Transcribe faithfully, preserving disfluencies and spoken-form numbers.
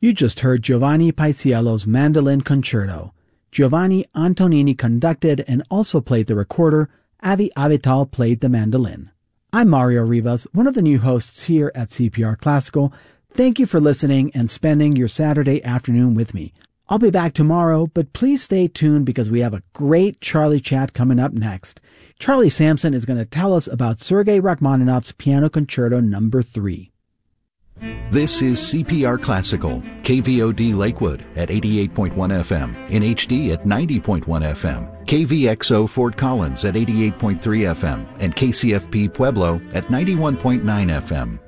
You just heard Giovanni Paisiello's Mandolin Concerto. Giovanni Antonini conducted and also played the recorder. Avi Avital played the mandolin. I'm Mario Rivas, one of the new hosts here at C P R Classical. Thank you for listening and spending your Saturday afternoon with me. I'll be back tomorrow, but please stay tuned because we have a great Charlie chat coming up next. Charlie Sampson is going to tell us about Sergei Rachmaninoff's Piano Concerto number three. This is C P R Classical, K V O D Lakewood at eighty-eight point one F M, in H D at ninety point one F M, K V X O Fort Collins at eighty-eight point three F M, and K C F P Pueblo at ninety-one point nine F M.